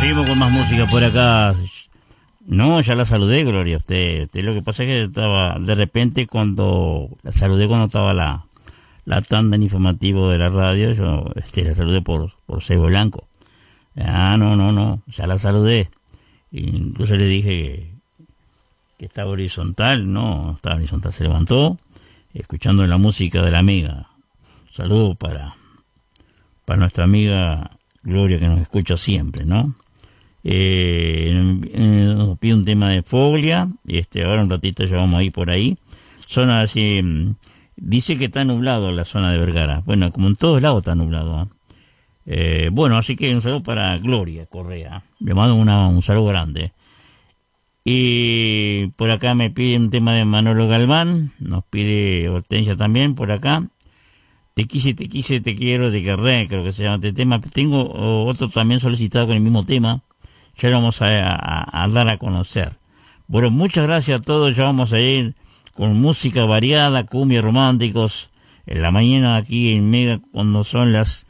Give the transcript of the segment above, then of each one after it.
seguimos con más música por acá. No, ya la saludé, Gloria. Usted lo que pasa es que estaba, de repente, cuando la saludé cuando estaba la tanda en informativo de la radio, yo la saludé por Cebo Blanco. No, ya la saludé. Incluso le dije que estaba horizontal, no, estaba horizontal, se levantó, escuchando la música de la amiga. Saludo para nuestra amiga Gloria, que nos escucha siempre, ¿no? Nos pide un tema de Foglia, ahora un ratito ya vamos a ir por ahí. Zona así, dice que está nublado la zona de Vergara. Bueno, como en todos lados está nublado, ¿eh? Bueno, así que un saludo para Gloria Correa. Le mando un saludo grande. Y por acá me pide un tema de Manolo Galván. Nos pide Hortensia también por acá. Te quise, te quiero, te querré, creo que se llama este tema. Tengo otro también solicitado con el mismo tema. Ya lo vamos a dar a conocer. Bueno, muchas gracias a todos. Ya vamos a ir con música variada, cumbia, románticos. En la mañana aquí en Mega, cuando son las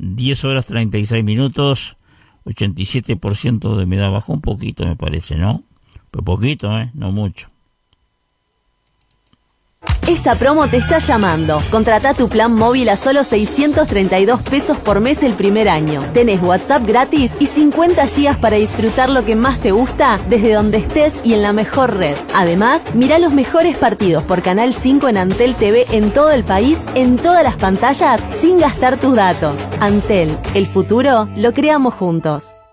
10:36. 87% de humedad. Bajó un poquito, me parece, ¿no? Pero poquito, no mucho. Esta promo te está llamando. Contratá tu plan móvil a solo 632 pesos por mes el primer año. Tenés WhatsApp gratis y 50 gigas para disfrutar lo que más te gusta desde donde estés y en la mejor red. Además, mirá los mejores partidos por Canal 5 en Antel TV en todo el país, en todas las pantallas, sin gastar tus datos. Antel, el futuro lo creamos juntos.